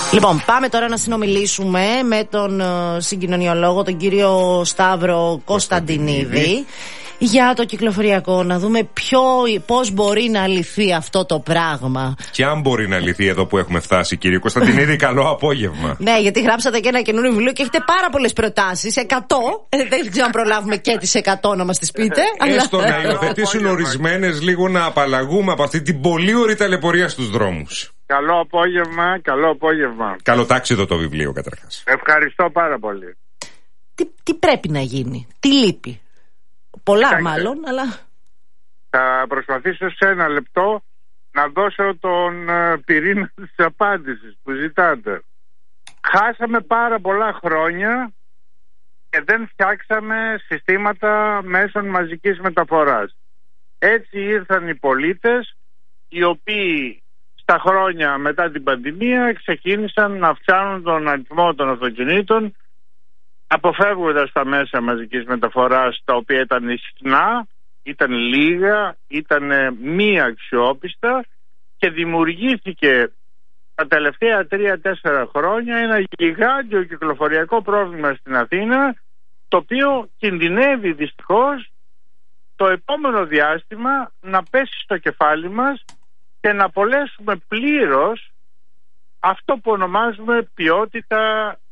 Λοιπόν, πάμε τώρα να συνομιλήσουμε με τον συγκοινωνιολόγο, τον κύριο Σταύρο Κωνσταντινίδη, για το κυκλοφοριακό, να δούμε πώς μπορεί να λυθεί αυτό το πράγμα. Και αν μπορεί να λυθεί εδώ που έχουμε φτάσει, κύριε Κωνσταντινίδη. Καλό απόγευμα. Ναι, γιατί γράψατε και ένα καινούριο βιβλίο και έχετε πάρα πολλές προτάσεις. 100. Δεν ξέρω αν προλάβουμε και τις 100 να μας τις πείτε. Έστω να υιοθετήσουν ορισμένες, λίγο να απαλλαγούμε από αυτή την πολύ ωραία ταλαιπωρία στους δρόμους. Καλό απόγευμα, καλό απόγευμα. Καλοτάξιδο το βιβλίο, καταρχάς. Ευχαριστώ πάρα πολύ. Τι πρέπει να γίνει, τι λείπει? Πολλά μάλλον, αλλά... Θα προσπαθήσω σε ένα λεπτό να δώσω τον πυρήνα της απάντησης που ζητάτε. Χάσαμε πάρα πολλά χρόνια και δεν φτιάξαμε συστήματα μέσων μαζικής μεταφοράς. Έτσι ήρθαν οι πολίτες, οι οποίοι στα χρόνια μετά την πανδημία ξεκίνησαν να αυξάνουν τον αριθμό των αυτοκινήτων, αποφεύγοντας τα μέσα μαζικής μεταφοράς τα οποία ήταν συχνά, ήταν λίγα, ήταν μη αξιόπιστα, και δημιουργήθηκε τα τελευταία 3-4 χρόνια ένα γιγάντιο κυκλοφοριακό πρόβλημα στην Αθήνα, το οποίο κινδυνεύει δυστυχώς το επόμενο διάστημα να πέσει στο κεφάλι μας και να απολέσουμε πλήρως αυτό που ονομάζουμε ποιότητα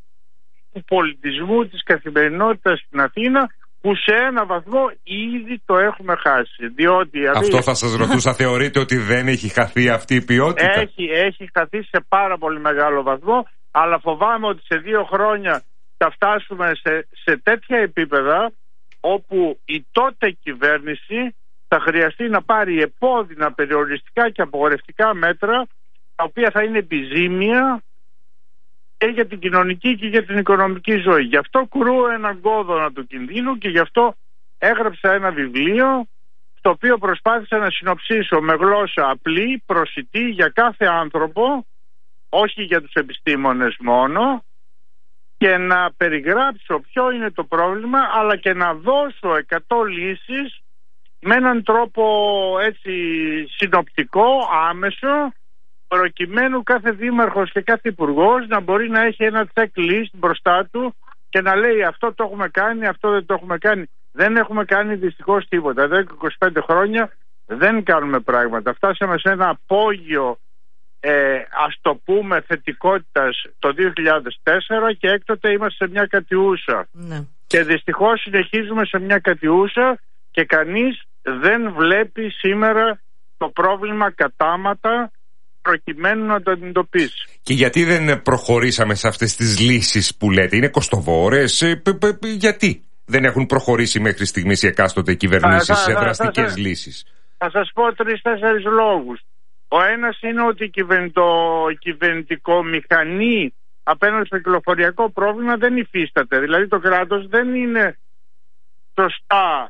του πολιτισμού, της καθημερινότητας στην Αθήνα, που σε ένα βαθμό ήδη το έχουμε χάσει. Διότι, αυτό θα σας ρωτούσα, θεωρείτε ότι δεν έχει χαθεί αυτή η ποιότητα? Έχει χαθεί σε πάρα πολύ μεγάλο βαθμό, αλλά φοβάμαι ότι σε 2 χρόνια θα φτάσουμε σε τέτοια επίπεδα όπου η τότε κυβέρνηση θα χρειαστεί να πάρει επώδυνα, περιοριστικά και απογορευτικά μέτρα, τα οποία θα είναι επιζήμια και για την κοινωνική και για την οικονομική ζωή. Γι' αυτό κρούω έναν κόδωνα του κινδύνου και γι' αυτό έγραψα ένα βιβλίο, στο οποίο προσπάθησα να συνοψίσω με γλώσσα απλή, προσιτή για κάθε άνθρωπο, όχι για τους επιστήμονες μόνο, και να περιγράψω ποιο είναι το πρόβλημα, αλλά και να δώσω 100 λύσεις με έναν τρόπο έτσι συνοπτικό, άμεσο, προκειμένου κάθε δήμαρχος και κάθε υπουργός να μπορεί να έχει ένα checklist μπροστά του και να λέει αυτό το έχουμε κάνει, αυτό δεν το έχουμε κάνει. Δεν έχουμε κάνει δυστυχώς τίποτα. Εδώ και 25 χρόνια δεν κάνουμε πράγματα. Φτάσαμε σε ένα απόγειο, ας το πούμε, θετικότητας το 2004 και έκτοτε είμαστε σε μια κατιούσα. Ναι. Και δυστυχώς συνεχίζουμε σε μια κατιούσα και κανείς δεν βλέπει σήμερα το πρόβλημα κατάματα προκειμένου να το αντιμετωπίσει. Και γιατί δεν προχωρήσαμε σε αυτές τις λύσεις που λέτε? Είναι κοστοβόρες? Γιατί δεν έχουν προχωρήσει μέχρι στιγμής οι εκάστοτε κυβερνήσεις σε δραστικές λύσεις? Θα σας πω 3-4 λόγους. Ο ένας είναι ότι η κυβερνητικό μηχανή απέναντι στο κυκλοφοριακό πρόβλημα δεν υφίσταται. Δηλαδή το κράτος δεν είναι σωστά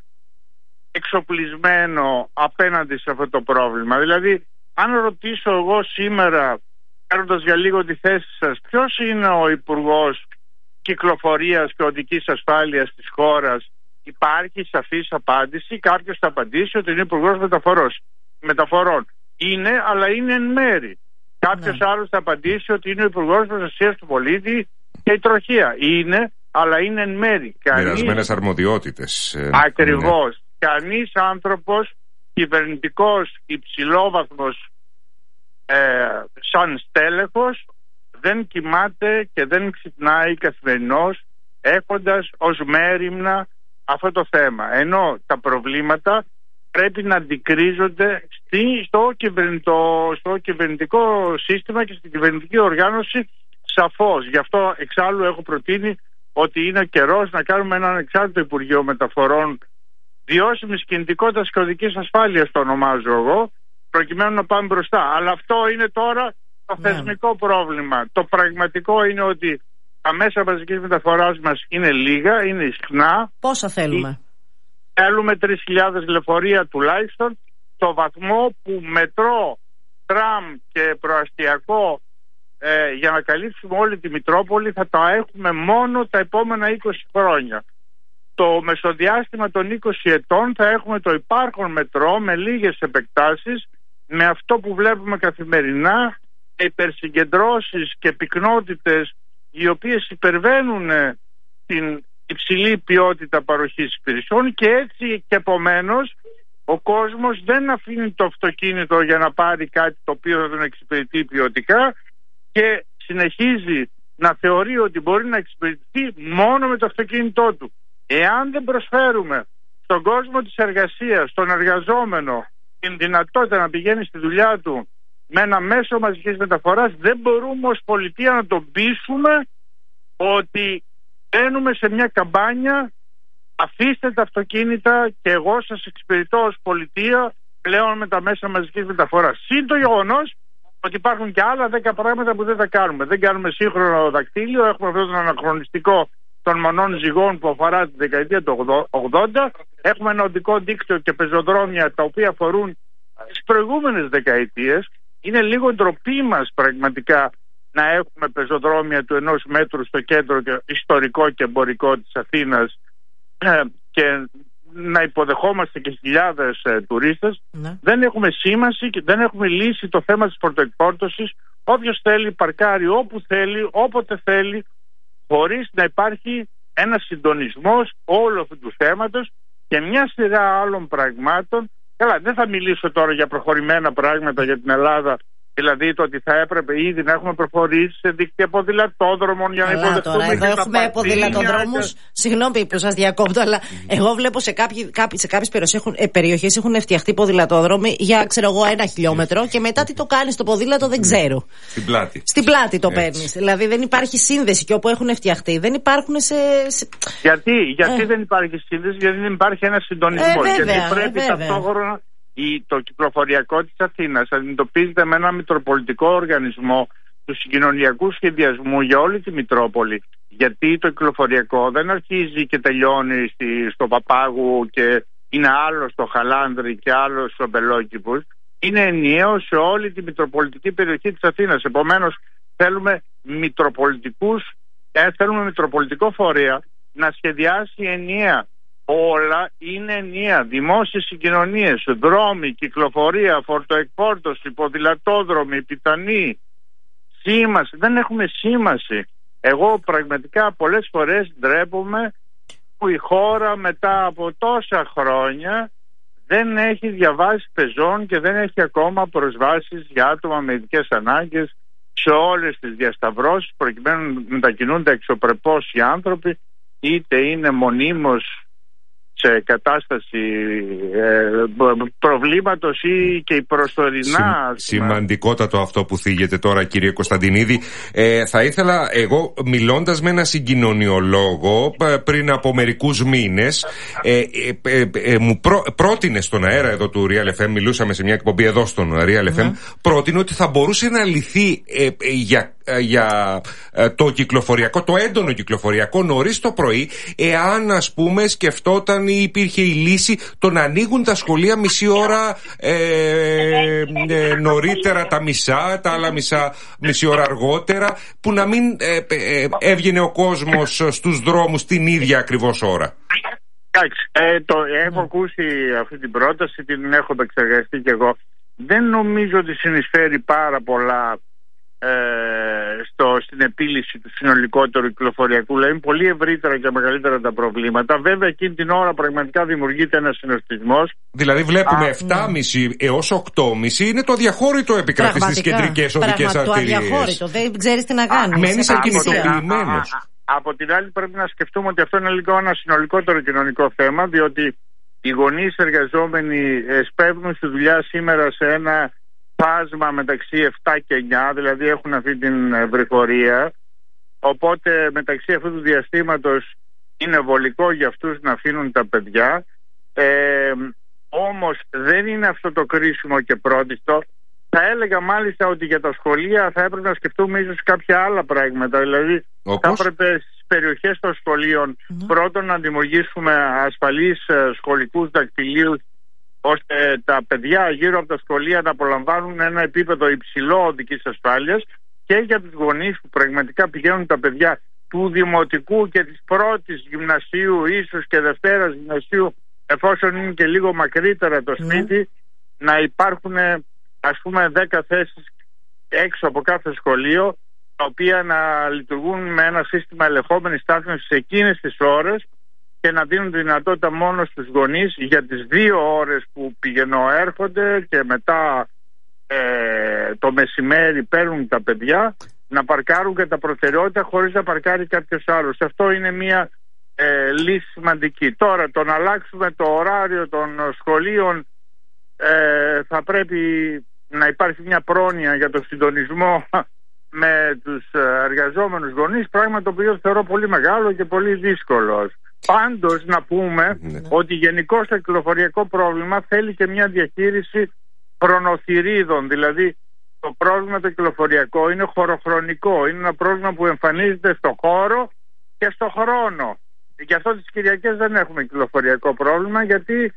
εξοπλισμένο απέναντι σε αυτό το πρόβλημα. Δηλαδή, αν ρωτήσω εγώ σήμερα, παίρνοντας για λίγο τη θέση σας, ποιος είναι ο Υπουργός Κυκλοφορίας και Οδικής Ασφάλειας της χώρας, υπάρχει σαφής απάντηση. Κάποιος θα απαντήσει ότι είναι Υπουργός Μεταφορών. Είναι, αλλά είναι εν μέρη. Κάποιος άλλος θα απαντήσει ότι είναι ο Υπουργός Προστασίας του Πολίτη και η Τροχία. Είναι, αλλά είναι εν μέρη. Μοιρασμένες αρμοδιότητες. Ακριβώς. Ναι. Κανείς άνθρωπος κυβερνητικός υψηλόβαθμος σαν στέλεχος δεν κοιμάται και δεν ξυπνάει καθημερινώς έχοντας ως μέριμνα αυτό το θέμα. Ενώ τα προβλήματα πρέπει να αντικρίζονται στο κυβερνητικό σύστημα και στην κυβερνητική οργάνωση σαφώς. Γι' αυτό εξάλλου έχω προτείνει ότι είναι καιρός να κάνουμε ένα ανεξάρτητο Υπουργείο Μεταφορών βιώσιμης κινητικότητας και οδικής ασφάλειας, το ονομάζω εγώ, προκειμένου να πάμε μπροστά. Αλλά αυτό είναι τώρα το θεσμικό πρόβλημα. Το πραγματικό είναι ότι τα μέσα μαζικής μεταφοράς μας είναι λίγα, είναι ισχνά. Πόσα θέλουμε? Θέλουμε 3.000 λεωφορεία τουλάχιστον, στο βαθμό που μετρό, τραμ και προαστιακό για να καλύψουμε όλη τη Μητρόπολη θα τα έχουμε μόνο τα επόμενα 20 χρόνια. Το μεσοδιάστημα των 20 ετών θα έχουμε το υπάρχον μετρό με λίγες επεκτάσεις, με αυτό που βλέπουμε καθημερινά, υπερσυγκεντρώσεις και πυκνότητες οι οποίες υπερβαίνουν την υψηλή ποιότητα παροχής υπηρεσιών, και έτσι και επομένως ο κόσμος δεν αφήνει το αυτοκίνητο για να πάρει κάτι το οποίο θα τον εξυπηρετεί ποιοτικά και συνεχίζει να θεωρεί ότι μπορεί να εξυπηρετηθεί μόνο με το αυτοκίνητό του. Εάν δεν προσφέρουμε στον κόσμο της εργασίας, στον εργαζόμενο, την δυνατότητα να πηγαίνει στη δουλειά του με ένα μέσο μαζικής μεταφοράς, δεν μπορούμε ως πολιτεία να τον πείσουμε ότι μπαίνουμε σε μια καμπάνια, αφήστε τα αυτοκίνητα και εγώ σας εξυπηρετώ ως πολιτεία πλέον με τα μέσα μαζικής μεταφοράς. Συν το γεγονός ότι υπάρχουν και άλλα 10 πράγματα που δεν τα κάνουμε. Δεν κάνουμε σύγχρονο δακτύλιο, έχουμε αυτό τον αναχρονιστικό των μονών ζυγών που αφορά τη δεκαετία του 80. Έχουμε ένα οδικό δίκτυο και πεζοδρόμια τα οποία αφορούν τις προηγούμενες δεκαετίες. Είναι λίγο ντροπή μας πραγματικά να έχουμε πεζοδρόμια του 1 μέτρου στο κέντρο και ιστορικό και εμπορικό της Αθήνας και να υποδεχόμαστε και χιλιάδες τουρίστες. Ναι. Δεν έχουμε σήμανση και δεν έχουμε λύσει το θέμα της πρωτοεκφόρτωσης. Όποιος θέλει παρκάρει όπου θέλει, όποτε θέλει, χωρίς να υπάρχει ένας συντονισμός όλου αυτού του θέματος και μια σειρά άλλων πραγμάτων. Καλά, δεν θα μιλήσω τώρα για προχωρημένα πράγματα για την Ελλάδα, δηλαδή το ότι θα έπρεπε ήδη να έχουμε προχωρήσει σε δίκτυα ποδηλατόδρομων για να υποδεχτούμε. Εδώ έχουμε ποδηλατοδρόμους. Συγγνώμη που σας διακόπτω, αλλά εγώ βλέπω σε κάποιες περιοχές έχουν φτιαχτεί ποδηλατόδρομοι για 1 χιλιόμετρο και μετά τι το κάνει στο ποδήλατο δεν ξέρω. Στην πλάτη το παίρνεις. Δηλαδή δεν υπάρχει σύνδεση και όπου έχουν φτιαχτεί δεν υπάρχουν Γιατί δεν υπάρχει σύνδεση, γιατί δεν υπάρχει ένα συντονισμό. Γιατί πρέπει ταυτόχρονα το κυκλοφοριακό της Αθήνας αντιμετωπίζεται με ένα μητροπολιτικό οργανισμό του συγκοινωνιακού σχεδιασμού για όλη τη Μητρόπολη. Γιατί το κυκλοφοριακό δεν αρχίζει και τελειώνει στο Παπάγου και είναι άλλο στο Χαλάνδρη και άλλο στο Μπελόκηπους. Είναι ενιαίο σε όλη τη μητροπολιτική περιοχή της Αθήνας. Επομένως θέλουμε μητροπολιτικό φορέα να σχεδιάσει ενιαία. Όλα είναι ενιαία. Δημόσιες συγκοινωνίες, δρόμοι, κυκλοφορία, φορτοεκφόρτωση, ποδηλατόδρομοι, πιθανή σήμαση. Δεν έχουμε σήμαση. Εγώ πραγματικά πολλές φορές ντρέπομαι που η χώρα μετά από τόσα χρόνια δεν έχει διαβάσει πεζών και δεν έχει ακόμα προσβάσεις για άτομα με ειδικές ανάγκες σε όλες τις διασταυρώσεις προκειμένου να μετακινούνται εξωπρεπώς οι άνθρωποι, είτε είναι μονίμως σε κατάσταση προβλήματος ή και προσωρινά. Σημαντικότατο αυτό που θίγεται τώρα, κύριε Κωνσταντινίδη. Θα ήθελα εγώ, μιλώντας με ένα συγκοινωνιολόγο πριν από μερικούς μήνες, μου πρότεινε στον αέρα εδώ του Real FM, μιλούσαμε σε μια εκπομπή εδώ στον Real FM, πρότεινε ότι θα μπορούσε να λυθεί για το κυκλοφοριακό, το έντονο κυκλοφοριακό νωρίς το πρωί, εάν ας πούμε σκεφτόταν ή υπήρχε η λύση το να ανοίγουν τα σχολεία μισή ώρα νωρίτερα τα μισά, τα άλλα μισή ώρα αργότερα, που να μην έβγαινε ο κόσμος στους δρόμους την ίδια ακριβώς ώρα. Εντάξει, έχω ακούσει αυτή την πρόταση, την έχω επεξεργαστεί και εγώ. Δεν νομίζω ότι συνεισφέρει πάρα πολλά στην επίλυση του συνολικότερου κυκλοφοριακού. Δηλαδή είναι πολύ ευρύτερα και μεγαλύτερα τα προβλήματα. Βέβαια εκείνη την ώρα πραγματικά δημιουργείται ένας συνοστισμός. Δηλαδή βλέπουμε 7,5 έως 8,5 είναι το αδιαχώρητο επικρατεί στις κεντρικές οδικές αρτηρίες. Το αδιαχώρητο, δεν ξέρεις τι να κάνεις. Μένεις ακινητοποιημένος. Από την άλλη πρέπει να σκεφτούμε ότι αυτό είναι λίγο ένα συνολικότερο κοινωνικό θέμα, διότι οι γονείς εργαζόμενοι σπέβδουν στη δουλειά σήμερα σε ένα φάσμα μεταξύ 7 και 9, δηλαδή έχουν αυτή την ευρυχωρία, οπότε μεταξύ αυτού του διαστήματος είναι βολικό για αυτούς να αφήνουν τα παιδιά, όμως δεν είναι αυτό το κρίσιμο και πρώτιστο. Θα έλεγα μάλιστα ότι για τα σχολεία θα έπρεπε να σκεφτούμε ίσως κάποια άλλα πράγματα, δηλαδή θα έπρεπε στις περιοχές των σχολείων πρώτον να δημιουργήσουμε ασφαλείς σχολικούς δακτυλίους, ώστε τα παιδιά γύρω από τα σχολεία να απολαμβάνουν ένα επίπεδο υψηλό οδικής ασφάλειας, και για τους γονείς που πραγματικά πηγαίνουν τα παιδιά του δημοτικού και της πρώτης γυμνασίου, ίσως και δευτέρας γυμνασίου, εφόσον είναι και λίγο μακρύτερα το σπίτι, να υπάρχουν ας πούμε 10 θέσεις έξω από κάθε σχολείο, τα οποία να λειτουργούν με ένα σύστημα ελεγχόμενης στάθμευσης εκείνες τις ώρες και να δίνουν τη δυνατότητα μόνο στους γονείς για τις 2 ώρες που πηγαίνω-έρχονται και μετά το μεσημέρι παίρνουν τα παιδιά, να παρκάρουν κατά προτεραιότητα χωρίς να παρκάρει κάποιος άλλος. Αυτό είναι μια λύση σημαντική. Τώρα το να αλλάξουμε το ωράριο των σχολείων, θα πρέπει να υπάρχει μια πρόνοια για το συντονισμό με τους εργαζόμενους γονείς, πράγμα το οποίο θεωρώ πολύ μεγάλο και πολύ δύσκολο. Πάντως να πούμε ότι γενικώς το κυκλοφοριακό πρόβλημα θέλει και μια διαχείριση χρονοθυρίδων. Δηλαδή το πρόβλημα το κυκλοφοριακό είναι χωροχρονικό. Είναι ένα πρόβλημα που εμφανίζεται στο χώρο και στο χρόνο. Γι' αυτό τις Κυριακές δεν έχουμε κυκλοφοριακό πρόβλημα, γιατί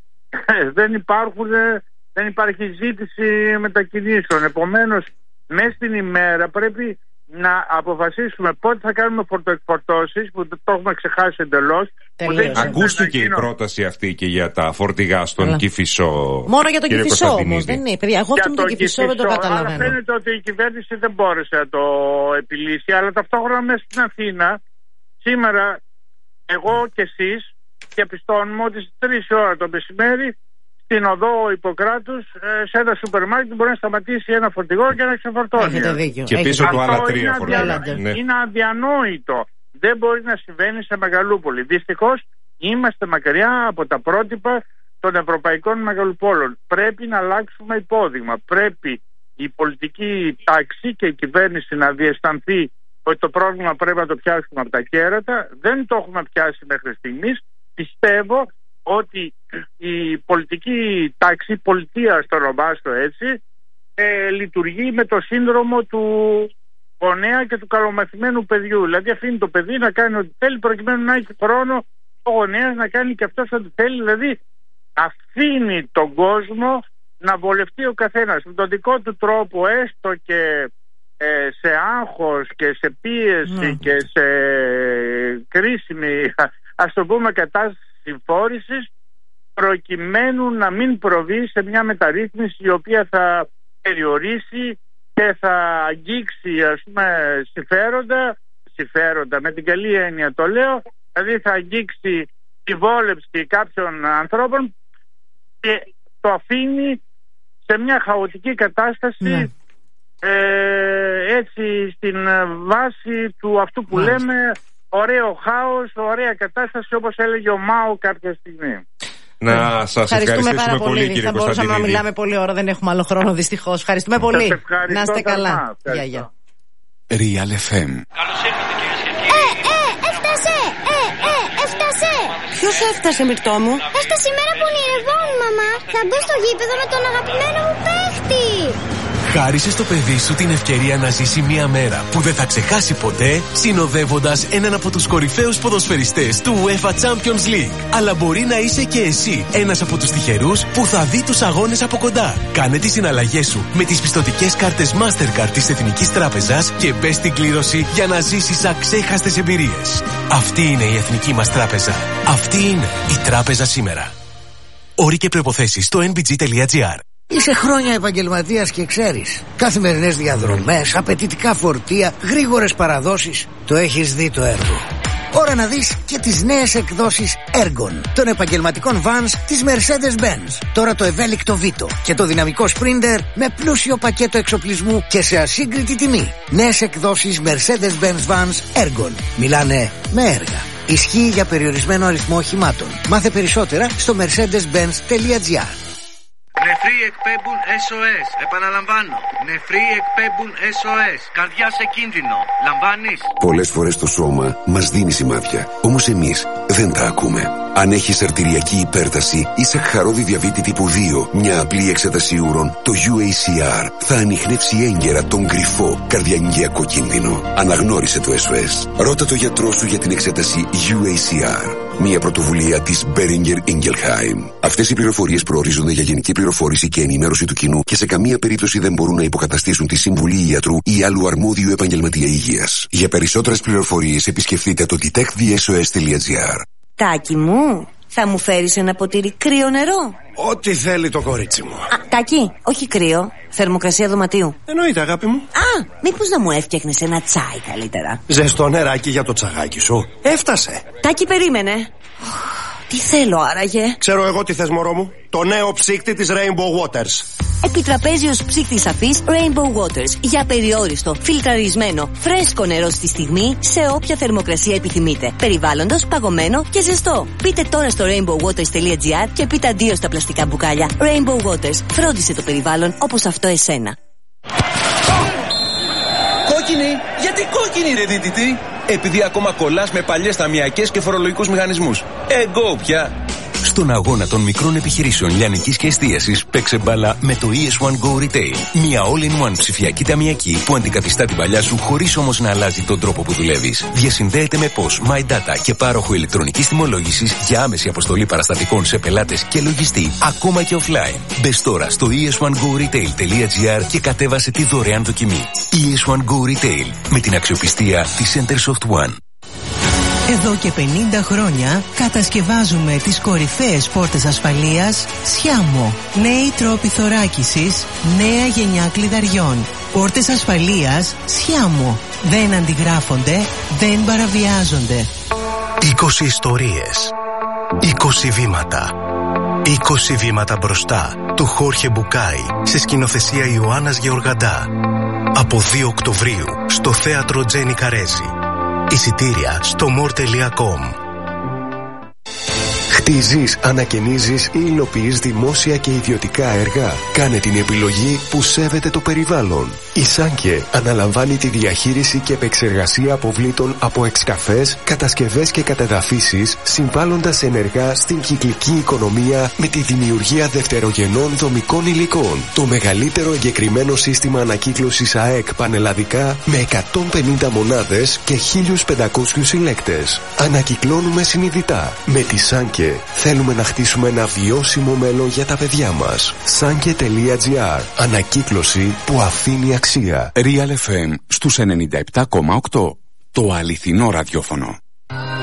δεν υπάρχει ζήτηση μετακινήσεων. Επομένως, μέσα στην ημέρα πρέπει να αποφασίσουμε πότε θα κάνουμε φορτοεκφορτώσεις, που το έχουμε ξεχάσει εντελώς. Ακούστηκε η πρόταση αυτή και για τα φορτηγά στον Κηφισό. Μόνο για τον Κηφισό όμως, δεν είναι, παιδιά. Εγώ αυτό με τον Κηφισό δεν το καταλαβαίνω. Αλλά φαίνεται ότι η κυβέρνηση δεν μπόρεσε να το επιλύσει. Αλλά ταυτόχρονα μέσα στην Αθήνα, σήμερα, εγώ και εσείς διαπιστώνουμε ότι στις 3 ώρα το μεσημέρι, στην οδό Ιπποκράτους, σε ένα σούπερ μάρκετ μπορεί να σταματήσει ένα φορτηγό και να ξεφορτώνει. Και πίσω του άλλα 3 φορτηγά. Είναι αδιανόητο. Δεν μπορεί να συμβαίνει σε Μεγαλούπολη. Δυστυχώς είμαστε μακριά από τα πρότυπα των ευρωπαϊκών μεγαλοπόλων. Πρέπει να αλλάξουμε υπόδειγμα. Πρέπει η πολιτική τάξη και η κυβέρνηση να διαισθανθεί ότι το πρόβλημα πρέπει να το πιάσουμε από τα κέρατα. Δεν το έχουμε πιάσει μέχρι στιγμής. Πιστεύω ότι η πολιτική τάξη, η πολιτεία στο ονομάστο έτσι, λειτουργεί με το σύνδρομο του γονέα και του καλομαθημένου παιδιού. Δηλαδή αφήνει το παιδί να κάνει ό,τι θέλει προκειμένου να έχει χρόνο ο γονέας να κάνει και αυτός ό,τι θέλει. Δηλαδή αφήνει τον κόσμο να βολευτεί ο καθένας με τον δικό του τρόπο, έστω και σε άγχος και σε πίεση και σε κρίσιμη, ας το πούμε, κατάσταση συμφόρησης, προκειμένου να μην προβεί σε μια μεταρρύθμιση η οποία θα περιορίσει και θα αγγίξει, ας πούμε, συμφέροντα με την καλή έννοια το λέω, δηλαδή θα αγγίξει τη βόλεψη κάποιων ανθρώπων και το αφήνει σε μια χαοτική κατάσταση, έτσι στην βάση του αυτού που λέμε ωραίο χάος, ωραία κατάσταση, όπως έλεγε ο Μάο κάποια στιγμή. Να σας ευχαριστήσουμε πολύ, κύριε Κωνσταντινίδη. Θα μπορούσαμε να μιλάμε πολύ ώρα, δεν έχουμε άλλο χρόνο δυστυχώς. Ευχαριστούμε πολύ. Να είστε καλά. Γεια. Real FM. Καλώς ήρθατε, κυρίες και κύριοι. Έφτασε! Έφτασε! Ποιος έφτασε, Μυρτώ μου? Έφτασε η μέρα που ονειρευόμουν, μαμά. Θα μπω στο γήπεδο με τον αγαπημένο μου παίχτη. Χάρισε στο παιδί σου την ευκαιρία να ζήσει μια μέρα που δεν θα ξεχάσει ποτέ, συνοδεύοντας έναν από τους κορυφαίους ποδοσφαιριστές του UEFA Champions League. Αλλά μπορεί να είσαι και εσύ ένας από τους τυχερούς που θα δει τους αγώνες από κοντά. Κάνε τις συναλλαγές σου με τις πιστωτικές κάρτες Mastercard της Εθνικής Τράπεζας και μπες στην κλήρωση για να ζήσεις αξέχαστες εμπειρίες. Αυτή είναι η Εθνική μας Τράπεζα. Αυτή είναι η Τράπεζα σήμερα. Όροι και προϋποθέσεις στο nbg.gr. Είσαι χρόνια επαγγελματίας και ξέρεις. Καθημερινές διαδρομές, απαιτητικά φορτία, γρήγορες παραδόσεις. Το έχεις δει το έργο. Ώρα να δεις και τις νέες εκδόσεις Ergon των επαγγελματικών vans της Mercedes-Benz. Τώρα το ευέλικτο Vito και το δυναμικό Sprinter με πλούσιο πακέτο εξοπλισμού και σε ασύγκριτη τιμή. Νέες εκδόσεις Mercedes-Benz Vans Ergon. Μιλάνε με έργα. Ισχύει για περιορισμένο αριθμό οχημάτων. Μάθε περισσότερα στο mercedes-benz.gr. Νεφροί εκπέμπουν SOS. Επαναλαμβάνω. Νεφροί εκπέμπουν SOS. Καρδιά σε κίνδυνο. Λαμβάνεις? Πολλές φορές το σώμα μας δίνει σημάδια. Όμως εμείς δεν τα ακούμε. Αν έχεις αρτηριακή υπέρταση ή σαχαρόδι διαβήτη τύπου 2, μια απλή εξέταση ούρων, το UACR θα ανιχνεύσει έγκαιρα τον κρυφό καρδιαγγειακό κίνδυνο. Αναγνώρισε το SOS. Ρώτα το γιατρό σου για την εξέταση UACR. Μια πρωτοβουλία της Boehringer Ingelheim. Αυτές οι πληροφορίες προορίζονται για γενική πληροφόρηση και ενημέρωση του κοινού και σε καμία περίπτωση δεν μπορούν να υποκαταστήσουν τη συμβουλή ιατρού ή άλλου αρμόδιου επαγγελματία υγείας. Για περισσότερες πληροφορίες επισκεφτείτε το detectthesos.gr. Τάκη μου, Θα μου φέρεις ένα ποτήρι κρύο νερό? Ό,τι θέλει το κορίτσι μου. Τάκη, όχι κρύο. Θερμοκρασία δωματίου. Εννοείται, αγάπη μου. Μήπως να μου έφτιαχνες ένα τσάι καλύτερα? Ζεστό νεράκι για το τσαγάκι σου. Έφτασε. Τάκη, περίμενε. Τι θέλω άραγε? Ξέρω εγώ τι θες, μωρό μου. Το νέο ψύκτη της Rainbow Waters. Επιτραπέζιος ψύκτης αφής Rainbow Waters. Για περιόριστο, φιλτραρισμένο, φρέσκο νερό στη στιγμή, σε όποια θερμοκρασία επιθυμείτε. Περιβάλλοντος, παγωμένο και ζεστό. Μπείτε τώρα στο rainbowwaters.gr και πείτε αντίο στα πλαστικά μπουκάλια. Rainbow Waters. Φρόντισε το περιβάλλον όπως αυτό εσένα. Κόκκινη! Γιατί κόκκινη, ρε δίτητη? Επειδή ακόμα κολλάς με παλιές ταμιακές και φορολογικούς μηχανισμούς. Εγώ πια. Στον αγώνα των μικρών επιχειρήσεων λιανικής και εστίασης, παίξε μπάλα με το ES1 Go Retail. Μια all-in-one ψηφιακή ταμιακή που αντικαθιστά την παλιά σου χωρίς όμως να αλλάζει τον τρόπο που δουλεύεις. Διασυνδέεται με POS, My Data και πάροχο ηλεκτρονικής τιμολόγησης για άμεση αποστολή παραστατικών σε πελάτες και λογιστή, ακόμα και offline. Μπες τώρα στο es1goretail.gr και κατέβασε τη δωρεάν δοκιμή. ES1 Go Retail, με την αξιοπιστία της Centersoft One. Εδώ και 50 χρόνια κατασκευάζουμε τις κορυφαίες πόρτες ασφαλείας Σιάμο. Νέοι τρόποι θωράκισης, νέα γενιά κλειδαριών. Πόρτες ασφαλείας Σιάμο. Δεν αντιγράφονται, δεν παραβιάζονται. 20 ιστορίες. 20 βήματα. 20 βήματα μπροστά του Χόρχε Μπουκάι σε σκηνοθεσία Ιωάννας Γεωργαντά. Από 2 Οκτωβρίου στο θέατρο Τζένι Καρέζη. Εισιτήρια στο more.com. Χτίζεις, ανακαινίζεις ή υλοποιείς δημόσια και ιδιωτικά έργα? Κάνε την επιλογή που σέβεται το περιβάλλον. Η Σάνκε αναλαμβάνει τη διαχείριση και επεξεργασία αποβλήτων από εξκαφές, κατασκευές και κατεδαφίσεις, συμβάλλοντας ενεργά στην κυκλική οικονομία με τη δημιουργία δευτερογενών δομικών υλικών. Το μεγαλύτερο εγκεκριμένο σύστημα ανακύκλωσης ΑΕΚ πανελλαδικά με 150 μονάδες και 1.500 συλλέκτες. Ανακυκλώνουμε συνειδητά. Με τη Σάνκε θέλουμε να χτίσουμε ένα βιώσιμο μέλλον για τα παιδιά μας. Sanke.gr. Ανακύκλωση που αφήνει αξία. Real FM στους 97,8. Το αληθινό ραδιόφωνο.